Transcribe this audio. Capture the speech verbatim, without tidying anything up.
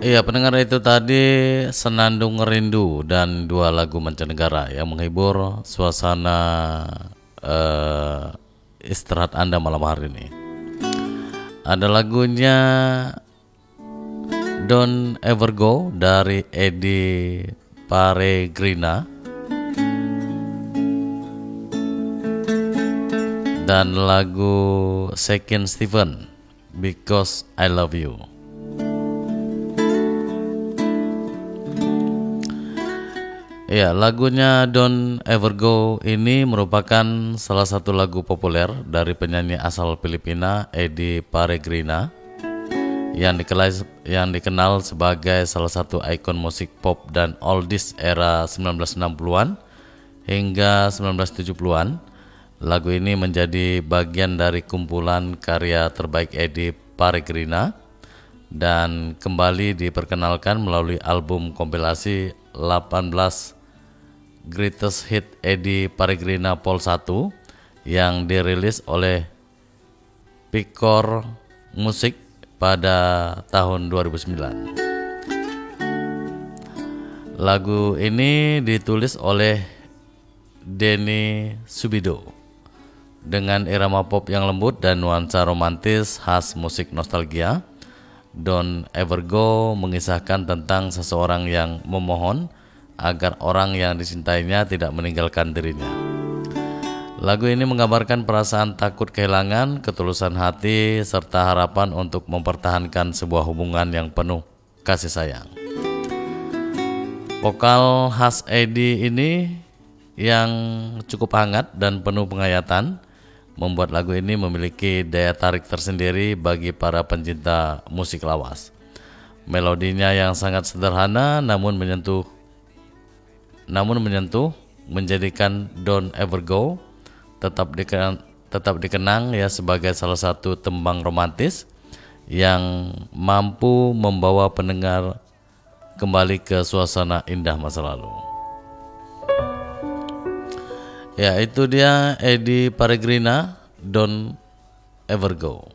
Iya, pendengar, itu tadi Senandung Rindu dan dua lagu mancanegara yang menghibur suasana eh, istirahat Anda malam hari ini. Ada lagunya Don't Ever Go dari Eddie Paregrina dan lagu Shakin' Stevens Because I Love You. Ya, lagunya Don't Ever Go ini merupakan salah satu lagu populer dari penyanyi asal Filipina Eddie Paregrina yang dikenal, yang dikenal sebagai salah satu ikon musik pop dan oldies era sembilan belas enam puluhan hingga sembilan belas tujuh puluhan. Lagu ini menjadi bagian dari kumpulan karya terbaik Eddie Paregrina dan kembali diperkenalkan melalui album kompilasi delapan belas Greatest Hit Eddie Paregrina Vol satu yang dirilis oleh Picor Music pada tahun dua ribu sembilan. Lagu ini ditulis oleh Denny Subido dengan irama pop yang lembut dan nuansa romantis khas musik nostalgia. Don't Ever Go mengisahkan tentang seseorang yang memohon agar orang yang dicintainya tidak meninggalkan dirinya. Lagu ini menggambarkan perasaan takut kehilangan, ketulusan hati, serta harapan untuk mempertahankan sebuah hubungan yang penuh kasih sayang. Vokal khas Eddie ini yang cukup hangat dan penuh penghayatan membuat lagu ini memiliki daya tarik tersendiri bagi para pencinta musik lawas. Melodinya yang sangat sederhana namun menyentuh namun menyentuh menjadikan Don't Ever Go tetap dikenang, tetap dikenang ya sebagai salah satu tembang romantis yang mampu membawa pendengar kembali ke suasana indah masa lalu. Ya, itu dia Eddie Paregrina, Don't Ever Go.